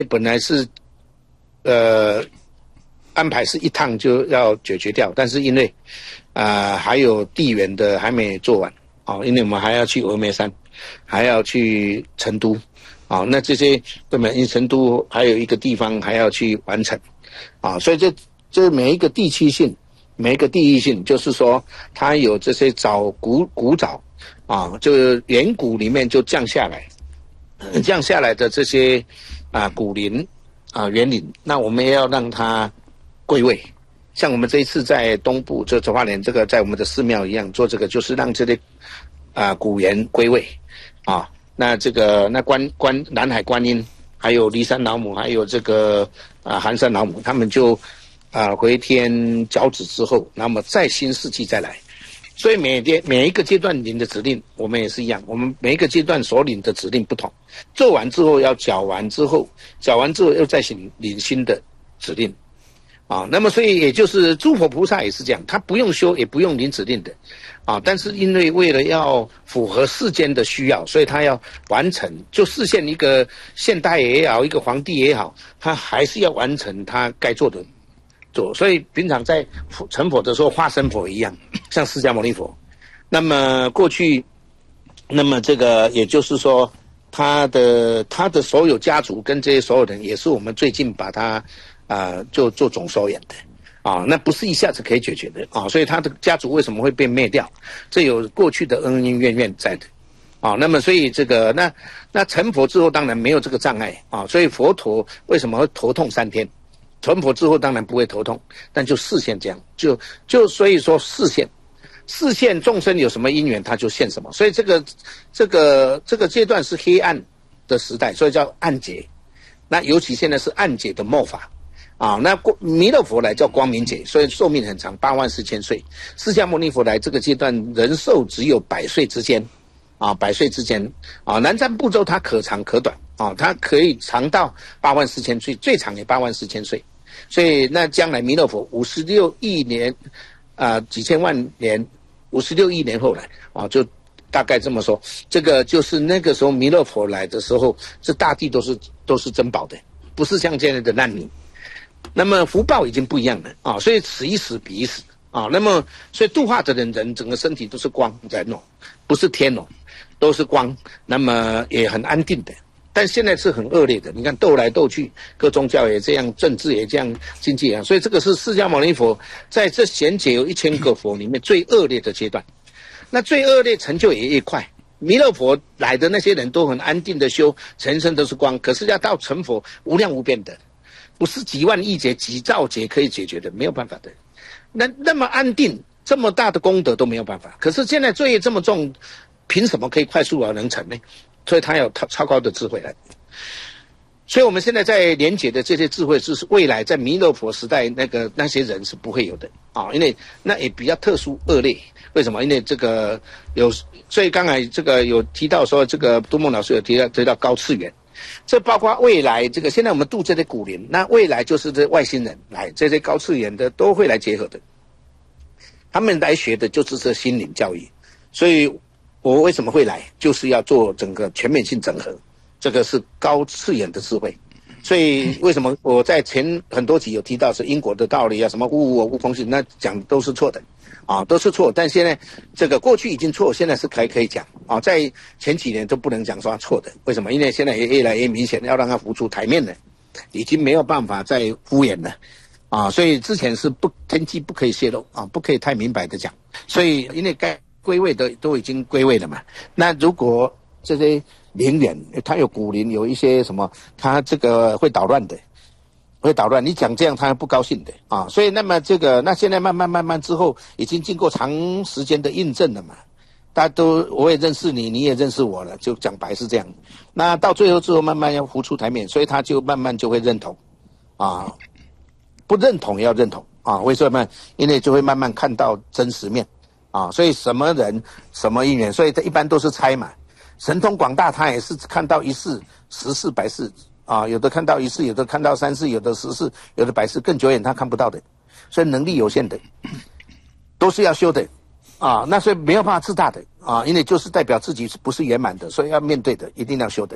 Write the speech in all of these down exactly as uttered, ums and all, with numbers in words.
本来是呃安排是一趟就要解决掉，但是因为啊、呃、还有地缘的还没做完啊、哦，因为我们还要去峨眉山，还要去成都啊、哦，那这些根本因为成都还有一个地方还要去完成啊、哦，所以这这每一个地区性，每一个地域性，就是说它有这些早古古早啊，就是远古里面就降下来。降下来的这些啊古林啊园林，那我们也要让它归位。像我们这一次在东部这中华莲这个在我们的寺庙一样做这个，就是让这些啊古园归位啊。那这个那观观南海观音，还有骊山老母，还有这个啊寒山老母，他们就啊回天交旨之后，那么在新世纪再来。所以每天每一个阶段领的指令，我们也是一样，我们每一个阶段所领的指令不同，做完之后要缴完之后，缴完之后又再领领新的指令，啊，那么所以也就是诸佛菩萨也是这样，他不用修也不用领指令的，啊，但是因为为了要符合世间的需要，所以他要完成，就视线一个现代也好，一个皇帝也好，他还是要完成他该做的。做，所以平常在成佛的时候，化身佛一样，像释迦牟尼佛。那么过去，那么这个也就是说，他的他的所有家族跟这些所有人，也是我们最近把他啊、呃、就做总收养的啊，那不是一下子可以解决的啊。所以他的家族为什么会被灭掉？这有过去的恩恩怨怨在的啊。那么所以这个那那成佛之后，当然没有这个障碍啊。所以佛陀为什么会头痛三天？成佛之后当然不会头痛，但就视线这样，就就所以说视线，视线众生有什么因缘，他就现什么。所以这个这个这个阶段是黑暗的时代，所以叫暗劫。那尤其现在是暗劫的末法啊。那弥勒佛来叫光明劫，所以寿命很长，八万四千岁。释迦牟尼佛来这个阶段，人寿只有百岁之间啊，百岁之间啊。南瞻部洲它可长可短啊，它可以长到八万四千岁，最长也八万四千岁。所以那将来弥勒佛五十六亿年啊、呃、几千万年五十六亿年后来啊，就大概这么说。这个就是那个时候弥勒佛来的时候，这大地都是都是珍宝的，不是像现在的烂泥。那么福报已经不一样了啊，所以此一时彼一时啊。那么所以度化的人人整个身体都是光在弄，不是天哦，都是光。那么也很安定的。但现在是很恶劣的，你看斗来斗去，各宗教也这样，政治也这样，经济也这样，所以这个是释迦牟尼佛在这贤劫有一千个佛里面最恶劣的阶段。那最恶劣成就也越快。弥勒佛来的那些人都很安定的修，全身都是光，可是要到成佛无量无边的，不是几万亿劫、几兆劫可以解决的，没有办法的。那那么安定，这么大的功德都没有办法。可是现在罪业这么重，凭什么可以快速而能成呢？所以他有超超高的智慧来，所以我们现在在连结的这些智慧，是未来在弥勒佛时代那个那些人是不会有的啊，因为那也比较特殊恶劣。为什么？因为这个有，所以刚才这个有提到说，这个杜梦老师有提到提到高次元，这包括未来这个现在我们度这些古灵，那未来就是这外星人来，这些高次元的都会来结合的，他们来学的就是这心灵教育，所以。我为什么会来？就是要做整个全面性整合，这个是高次元的智慧。所以为什么我在前很多集有提到是因果的道理啊，什么无我无空性，那讲都是错的，啊，都是错。但现在这个过去已经错，现在是可以可以讲啊，在前几年都不能讲说错的。为什么？因为现在也越来越明显，要让它浮出台面了，已经没有办法再敷衍了。啊，所以之前是不天机不可以泄露啊，不可以太明白的讲。所以因为该归位的都已经归位了嘛，那如果这些灵源它有古灵，有一些什么，它这个会捣乱的，会捣乱。你讲这样他不高兴的啊，所以那么这个那现在慢慢慢慢之后，已经经过长时间的印证了嘛，大家都我也认识你，你也认识我了，就讲白是这样。那到最后之后慢慢要浮出台面，所以他就慢慢就会认同啊，不认同也要认同啊，为什么？因为就会慢慢看到真实面。啊，所以什么人什么因缘，所以这一般都是猜嘛。神通广大，他也是看到一世、十世、百世啊，有的看到一世，有的看到三世，有的十世，有的百世，更久远他看不到的，所以能力有限的，都是要修的啊。那所以没有办法自大的啊，因为就是代表自己不是圆满的，所以要面对的，一定要修的。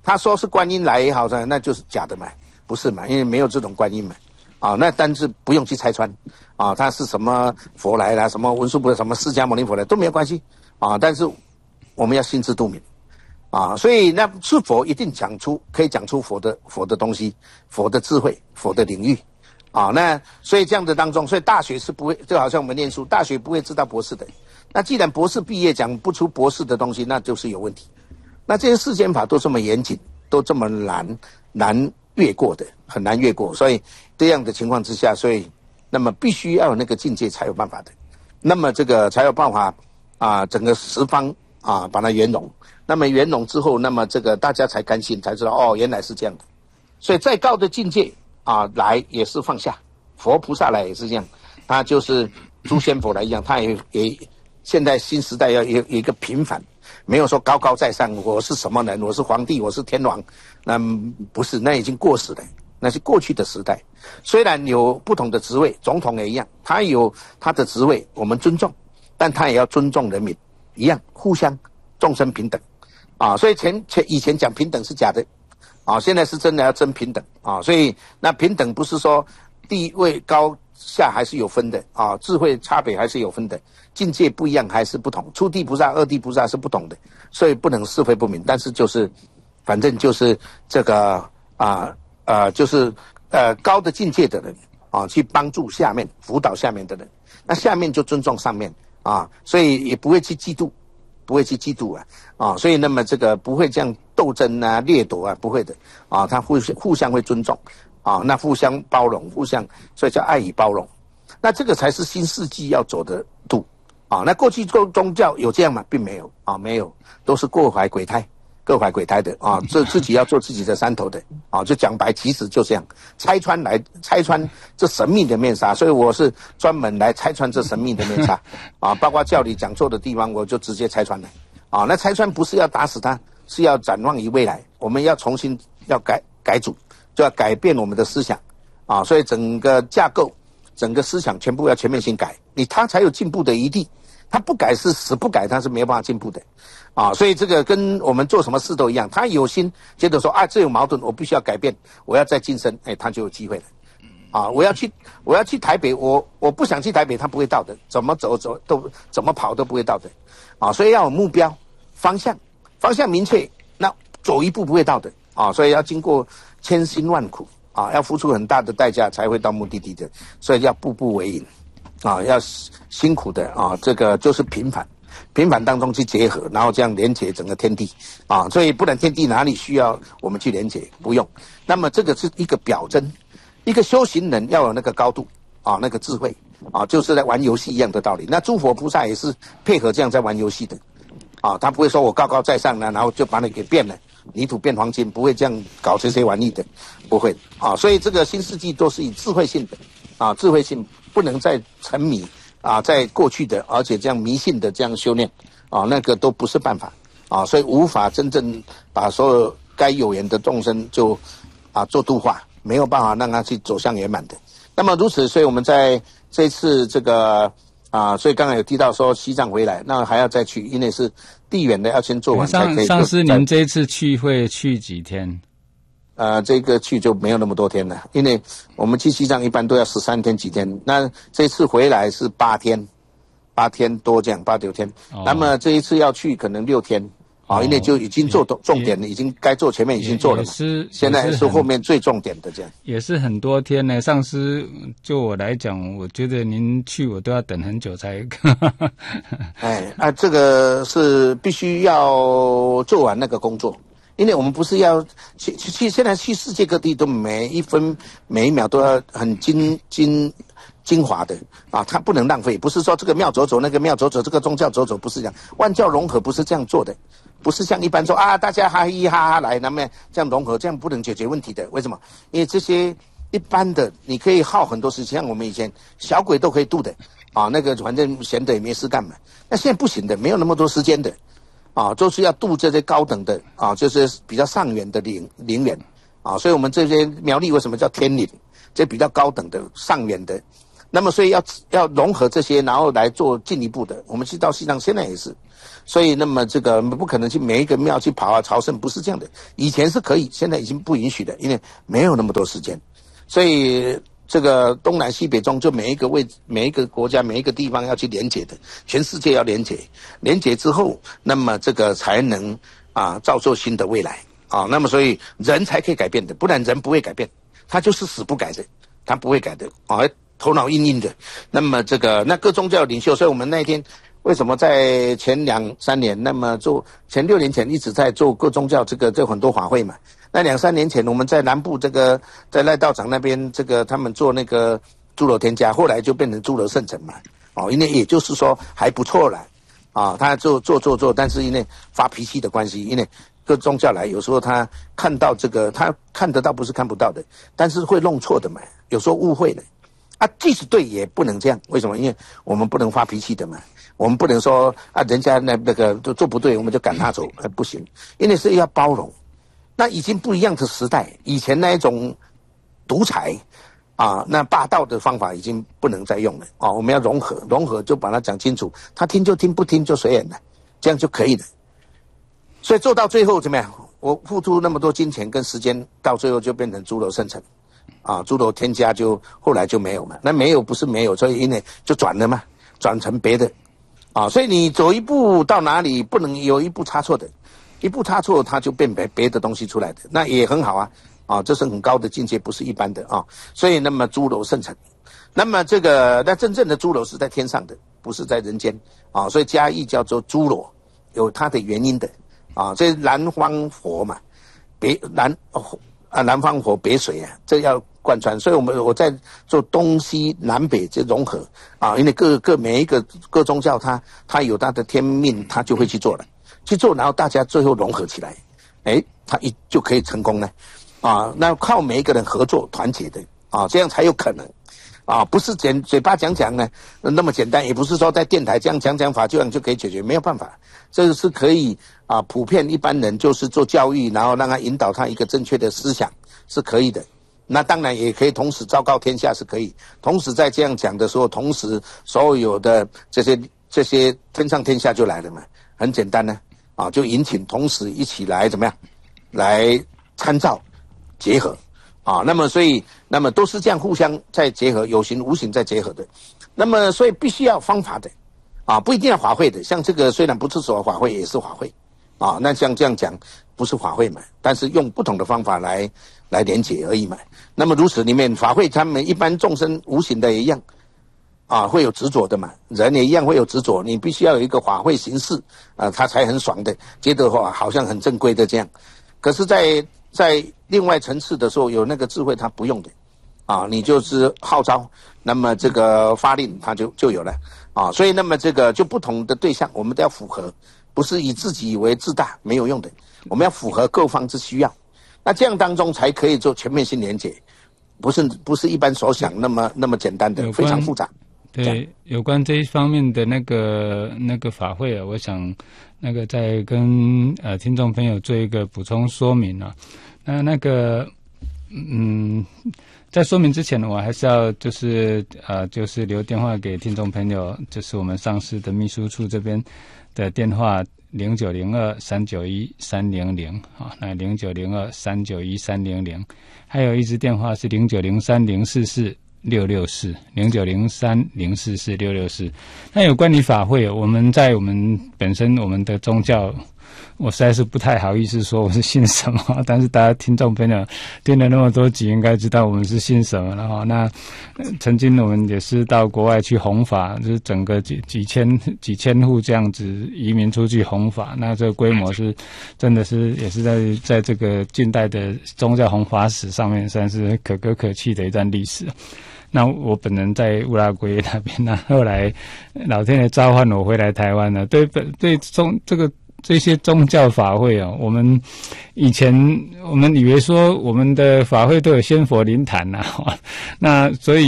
他说是观音来也好，那就是假的嘛，不是嘛？因为没有这种观音嘛。啊，那但是不用去拆穿，啊，他是什么佛来啦，什么文殊菩萨，什么释迦牟尼佛来都没有关系，啊，但是我们要心知肚明，啊，所以那是佛一定讲出可以讲出佛的佛的东西，佛的智慧，佛的领域，啊，那所以这样的当中，所以大学是不会，就好像我们念书，大学不会知道博士的，那既然博士毕业讲不出博士的东西，那就是有问题。那这些世间法都这么严谨，都这么难难越过的，很难越过，所以这样的情况之下，所以那么必须要有那个境界才有办法的，那么这个才有办法啊，整个十方啊把它圆融，那么圆融之后，那么这个大家才甘心，才知道哦原来是这样的，所以再高的境界啊来也是放下，佛菩萨来也是这样，他就是诸仙佛来一样，他也也现在新时代要有一个平凡。没有说高高在上，我是什么人？我是皇帝，我是天王，那不是，那已经过时了，那是过去的时代。虽然有不同的职位，总统也一样，他有他的职位，我们尊重，但他也要尊重人民，一样，互相众生平等，啊，所以前前以前讲平等是假的，啊，现在是真的要真平等，啊，所以那平等不是说地位高下还是有分的，啊，智慧差别还是有分的。境界不一样还是不同，初地菩萨、二地菩萨是不同的，所以不能是非不明。但是就是，反正就是这个啊呃就是呃高的境界的人啊，去帮助下面、辅导下面的人，那下面就尊重上面啊，所以也不会去嫉妒，不会去嫉妒啊啊，所以那么这个不会这样斗争啊、掠夺啊，不会的啊，他互互相会尊重啊，那互相包容，互相所以叫爱与包容，那这个才是新世纪要走的路。啊，那过去宗宗教有这样吗？并没有啊，没有，都是各怀鬼胎，各怀鬼胎的啊，这自己要做自己的山头的啊，就讲白，其实就这样，拆穿来拆穿这神秘的面纱，所以我是专门来拆穿这神秘的面纱啊，包括教理讲错的地方，我就直接拆穿了啊。那拆穿不是要打死他，是要展望于未来，我们要重新要改改组，就要改变我们的思想啊，所以整个架构、整个思想全部要全面性改，你他才有进步的余地。他不改是死不改，他是没有办法进步的，啊，所以这个跟我们做什么事都一样，他有心觉得说啊，这有矛盾，我必须要改变，我要再晋升，哎，他就有机会了，啊，我要去我要去台北，我我不想去台北，他不会到的，怎么走走都怎么跑都不会到的，啊，所以要有目标方向，方向明确，那走一步不会到的，啊，所以要经过千辛万苦，啊，要付出很大的代价才会到目的地的，所以要步步为营。啊，要辛苦的啊，这个就是平凡，平凡当中去结合，然后这样连接整个天地啊，所以不然天地哪里需要我们去连接？不用。那么这个是一个表征，一个修行人要有那个高度啊，那个智慧啊，就是在玩游戏一样的道理。那诸佛菩萨也是配合这样在玩游戏的啊，他不会说我高高在上呢，然后就把你给变了，泥土变黄金，不会这样搞这些玩意的，不会啊。所以这个新世纪都是以智慧性的啊，智慧性。不能再沉迷啊，在过去的，而且这样迷信的这样修炼啊，那个都不是办法啊，所以无法真正把所有该有缘的众生就啊做度化，没有办法让他去走向圆满的。那么如此，所以我们在这一次这个啊，所以刚才有提到说西藏回来，那还要再去，因为是地缘的，要先做完才可以。 上师，您这一次去会去几天？ 呃，这个去就没有那么多天了，因为我们去西藏一般都要十三天几天，那这次回来是八天，八天多这样，八九天。哦、那么这一次要去可能六天，啊、哦，因为就已经做重点了，已经该做前面已经做了嘛， 是现在是后面最重点的这样。 也是很多天呢，上师就我来讲，我觉得您去我都要等很久才。 哎啊，这个是必须要做完那个工作。因为我们不是要去去去，现在去世界各地都每一分每一秒都要很精精精华的啊，它不能浪费。不是说这个庙走走，那个庙走走，这个宗教走走，不是这样。万教融合不是这样做的，不是像一般说啊，大家哈嘻哈哈来，那么这样融合，这样不能解决问题的。为什么？因为这些一般的你可以耗很多时间，像我们以前小鬼都可以渡的啊，那个反正闲的也没事干嘛。那现在不行的，没有那么多时间的。啊，就是要度这些高等的啊，就是比较上缘的灵灵人啊，所以我们这些苗栗为什么叫天灵？这比较高等的上缘的那么所以要要融合这些，然后来做进一步的。我们去到西藏现在也是，所以那么这个不可能去每一个庙去跑啊朝圣，不是这样的。以前是可以，现在已经不允许的，因为没有那么多时间。所以这个东南西北中，就每一个位每一个国家每一个地方要去连结的，全世界要连结，连结之后，那么这个才能啊造就新的未来啊。那么所以人才可以改变的，不然人不会改变，他就是死不改的，他不会改的啊。头脑硬硬的，那么这个那各宗教领袖，所以我们那一天为什么在前两三年，那么做前六年前一直在做各宗教这个这很多法会嘛。那两三年前我们在南部这个在赖道长那边这个他们做那个诸罗天家，后来就变成诸罗圣城嘛。哦，因为也就是说还不错了啊，他做做做做，但是因为发脾气的关系，因为各宗教来有时候他看到这个他看得到不是看不到的，但是会弄错的嘛，有时候误会的。啊，即使对也不能这样，为什么？因为我们不能发脾气的嘛，我们不能说啊，人家那那个都做不对，我们就赶他走，呃，不行，因为是要包容。那已经不一样的时代，以前那一种独裁啊，那霸道的方法已经不能再用了啊，我们要融合，融合就把它讲清楚，他听就听，不听就随缘了，这样就可以了。所以做到最后怎么样？我付出那么多金钱跟时间，到最后就变成诸罗圣城。啊，诸罗天家就后来就没有嘛，那没有不是没有，所以因为就转了嘛，转成别的，啊，所以你走一步到哪里不能有一步差错的，一步差错它就变别别的东西出来的，那也很好啊，啊，这是很高的境界，不是一般的啊，所以那么诸罗圣城，那么这个那真正的诸罗是在天上的，不是在人间啊，所以嘉义叫做诸罗，有它的原因的啊，这南方佛嘛，别南哦。啊，南方火北水啊，这要贯穿，所以我们我在做东西南北这融合啊，因为各各每一个各宗教它它有它的天命，它就会去做了，去做，然后大家最后融合起来，哎，它一就可以成功呢，啊，那靠每一个人合作团结的啊，这样才有可能。啊，不是简嘴巴讲讲呢，那么简单，也不是说在电台这样讲讲法这样就可以解决，没有办法，这个是可以啊，普遍一般人就是做教育，然后让他引导他一个正确的思想是可以的。那当然也可以同时昭告天下是可以，同时在这样讲的时候，同时所有的这些这些天上天下就来了嘛，很简单呢，啊，就引请同时一起来怎么样，来参照结合。啊，那么所以，那么都是这样互相在结合，有形无形在结合的。那么所以必须要方法的，啊，不一定要法会的。像这个虽然不是说法会，也是法会，啊，那像这样讲不是法会嘛，但是用不同的方法来来连结而已嘛。那么如此里面法会，他们一般众生无形的也一样，啊，会有执着的嘛，人也一样会有执着，你必须要有一个法会形式，啊，他才很爽的，接着话好像很正规的这样。可是在，在在另外层次的时候，有那个智慧，他不用的，啊，你就是号召，那么这个发令，他就就有了，啊，所以那么这个就不同的对象，我们都要符合，不是以自己为自大，没有用的，我们要符合各方之需要，那这样当中才可以做全面性连结，不是不是一般所想那么那么简单的，非常复杂。 对，有关这一方面的那个那个法会啊，我想那个再跟呃听众朋友做一个补充说明啊。那那个嗯，在说明之前呢，我还是要就是呃就是留电话给听众朋友，就是我们上市的秘书处这边的电话零九零二三九一三零零啊，那零九零二三九一三零零，还有一支电话是零九零三零四四。六六四零九零三零四四六六四。那有关于法会，我们在我们本身我们的宗教，我实在是不太好意思说我是信什么，但是大家听众朋友听了那么多集，应该知道我们是信什么了哈。那、呃、曾经我们也是到国外去弘法，就是整个几几千几千户这样子移民出去弘法，那这个规模是真的是也是在在这个近代的宗教弘法史上面算是可歌可泣的一段历史。那我本人在乌拉圭那边呢，后来老天爷召唤我回来台湾了。对本对宗这个这些宗教法会啊，我们以前我们以为说我们的法会都有仙佛灵坛呐、啊，那所以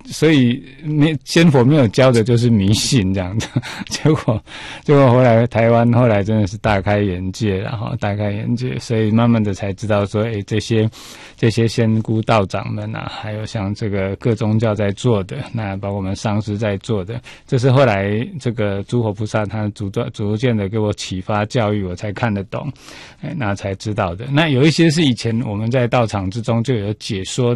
所以没仙佛没有教的就是迷信这样子，结果结果后来台湾后来真的是大开眼界，然后大开眼界，所以慢慢的才知道说，诶，这些这些仙姑道长们啊，还有像这个各宗教在做的，那包括我们上师在做的，这是后来这个诸佛菩萨他逐逐逐渐的给我启发教育，我才看得懂，诶，那才知道的。那有一些是以前我们在道场之中就有解说